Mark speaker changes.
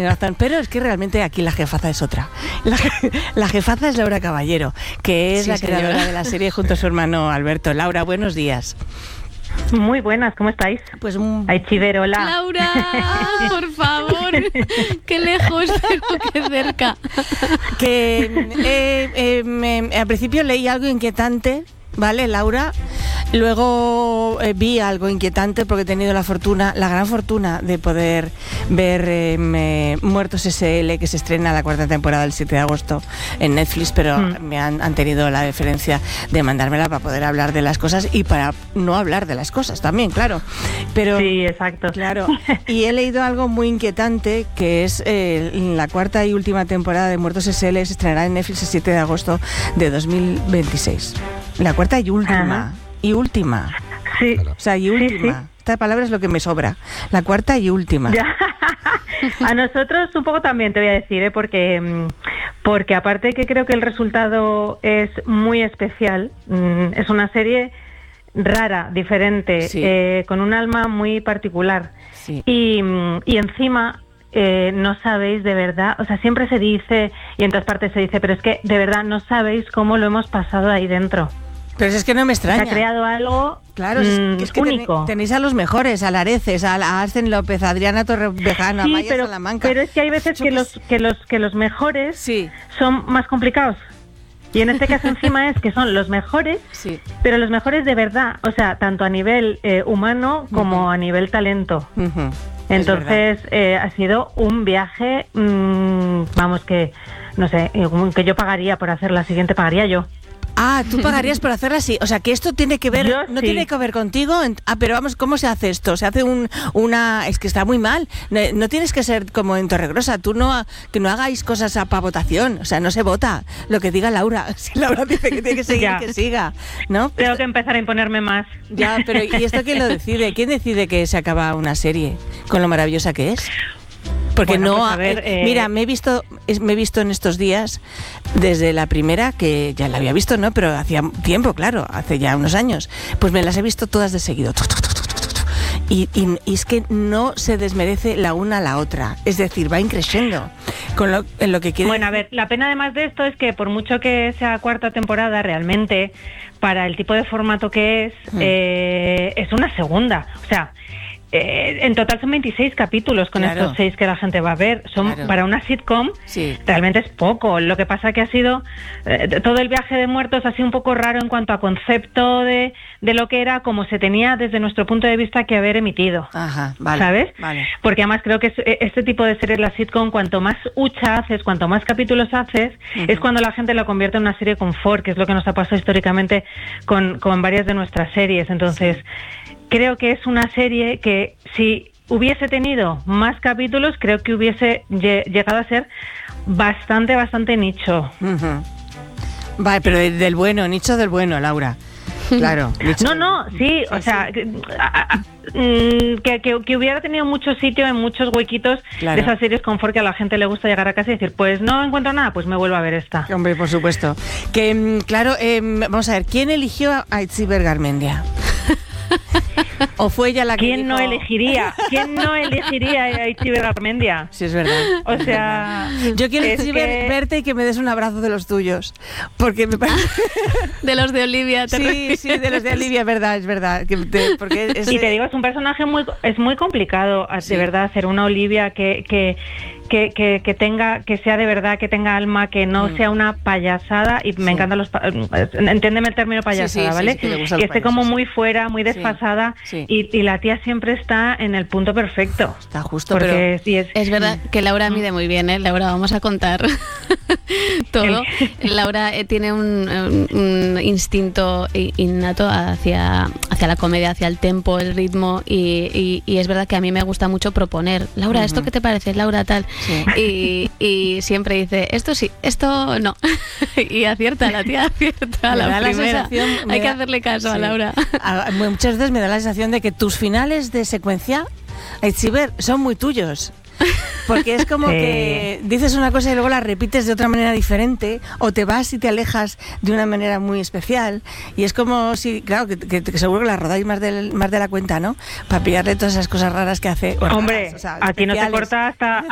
Speaker 1: Tiene razón. Pero es que realmente aquí la jefaza es otra. La jefaza es Laura Caballero, que es la creadora de la serie junto a su hermano Alberto. Laura, buenos días.
Speaker 2: Muy buenas, ¿cómo estáis?
Speaker 1: Pues
Speaker 2: Aichiber, hola.
Speaker 3: Laura, por favor, qué lejos, pero qué cerca.
Speaker 1: Que al principio leí algo inquietante, ¿vale, Laura? Luego vi algo inquietante porque he tenido la gran fortuna de poder ver Muertos S.L., que se estrena la 4ª temporada el 7 de agosto en Netflix, pero me han tenido la deferencia de mandármela para poder hablar de las cosas y para no hablar de las cosas también, claro. Pero,
Speaker 2: sí, exacto.
Speaker 1: Claro. Y he leído algo muy inquietante, que es la 4ª y última temporada de Muertos S.L. se estrenará en Netflix el 7 de agosto de 2026. La 4ª y última. Ajá. Y última.
Speaker 2: Sí.
Speaker 1: O sea, y última. Sí. Esta palabra es lo que me sobra. La 4ª y última.
Speaker 2: Ya. A nosotros un poco también te voy a decir, porque aparte que creo que el resultado es muy especial, es una serie rara, diferente, sí. Con un alma muy particular. Sí. Y encima no sabéis de verdad, o sea, siempre se dice, y en todas partes se dice, pero es que de verdad no sabéis cómo lo hemos pasado ahí dentro.
Speaker 1: Pero es que no me extraña.
Speaker 2: Se ha creado algo
Speaker 1: claro, es que
Speaker 2: único.
Speaker 1: Tenéis a los mejores, a Lareces, a Arsen López, a Adriana Torrevejano,
Speaker 2: sí,
Speaker 1: a Maya Salamanca.
Speaker 2: Pero es que hay veces que los mejores sí. son más complicados. Y en este caso encima es que son los mejores, sí. pero los mejores de verdad, o sea, tanto a nivel humano como a nivel talento. Entonces ha sido un viaje, vamos, que no sé, que yo pagaría por hacer la siguiente, pagaría yo.
Speaker 1: Ah, tú pagarías por hacerla así. O sea, que esto tiene que ver, no
Speaker 2: sí.
Speaker 1: tiene que ver contigo. Pero vamos, ¿cómo se hace esto? Se hace una... Es que está muy mal. No tienes que ser como en Torregrosa. Tú que no hagáis cosas para votación. O sea, no se vota. Lo que diga Laura. Si Laura dice que tiene que seguir, que siga, ¿no?
Speaker 2: Tengo que empezar a imponerme más.
Speaker 1: Ya, pero ¿y esto quién lo decide? ¿Quién decide que se acaba una serie con lo maravillosa que es? Porque
Speaker 2: bueno,
Speaker 1: no,
Speaker 2: pues a ver,
Speaker 1: mira, me he visto en estos días desde la primera, que ya la había visto, ¿no? Pero hacía tiempo, claro, hace ya unos años. Pues me las he visto todas de seguido. Y es que no se desmerece la una a la otra. Es decir, va increciendo en lo que quiere.
Speaker 2: Bueno, a ver, la pena además de esto es que por mucho que sea 4ª temporada, realmente, para el tipo de formato que es una segunda. O sea, en total son 26 capítulos con estos 6 que la gente va a ver. Para una sitcom realmente es poco. Lo que pasa que ha sido todo el viaje de Muertos ha sido un poco raro en cuanto a concepto de lo que era, como se tenía desde nuestro punto de vista que haber emitido.
Speaker 1: Ajá, vale,
Speaker 2: ¿sabes?
Speaker 1: Vale.
Speaker 2: Porque además creo que este tipo de series, la sitcom, cuanto más hucha haces, cuanto más capítulos haces, es cuando la gente lo convierte en una serie confort, que es lo que nos ha pasado históricamente con varias de nuestras series. Entonces, creo que es una serie que si hubiese tenido más capítulos, creo que hubiese llegado a ser bastante nicho.
Speaker 1: Vale, pero del bueno, nicho del bueno, Laura. Claro.
Speaker 2: Sí, o sea, que hubiera tenido mucho sitio en muchos huequitos de esas series confort que a la gente le gusta llegar a casa y decir, pues no encuentro nada, pues me vuelvo a ver esta.
Speaker 1: Hombre, por supuesto. Que, claro, vamos a ver, ¿quién eligió a Aichiber Garmendia? ¿O fue ella la que
Speaker 2: ¿Quién no elegiría a Aichiber Garmendia?
Speaker 1: Sí, es verdad.
Speaker 2: O sea,
Speaker 1: yo quiero verte y que me des un abrazo de los tuyos, porque me parece
Speaker 3: de los de Olivia.
Speaker 1: Sí, de los de Olivia, es verdad. Porque
Speaker 2: y te digo, es un personaje muy complicado, de verdad, hacer una Olivia que sea de verdad, que tenga alma, que no sea una payasada, y me encantan entiéndeme el término payasada, ¿vale? Que esté como muy fuera, muy desfasada, y la tía siempre está en el punto perfecto.
Speaker 1: Está justo, pero
Speaker 3: es verdad que Laura mide muy bien, ¿eh? Laura, vamos a contar todo. Laura tiene un instinto innato hacia la comedia, hacia el tempo, el ritmo, y es verdad que a mí me gusta mucho proponer. Laura, ¿esto qué te parece? Laura, tal. Sí. Y siempre dice, esto sí, esto no. Y acierta, la tía acierta a la primera. Hay que hacerle caso a Laura.
Speaker 1: Muchas veces me da la sensación de que tus finales de secuencia, Aichiber, son muy tuyos. Porque es como que dices una cosa y luego la repites de otra manera diferente, o te vas y te alejas de una manera muy especial, y es como si, claro, que seguro que la rodáis más de la cuenta, ¿no? Para pillarle todas esas cosas raras que hace.
Speaker 2: Hombre, raras, o sea, aquí no te corta hasta